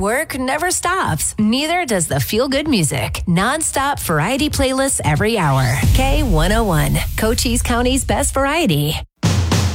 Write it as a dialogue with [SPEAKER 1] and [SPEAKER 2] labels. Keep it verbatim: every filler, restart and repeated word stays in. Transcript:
[SPEAKER 1] work never stops. Neither does the feel-good music. Non-stop variety playlists every hour. K one oh one, Cochise County's best variety.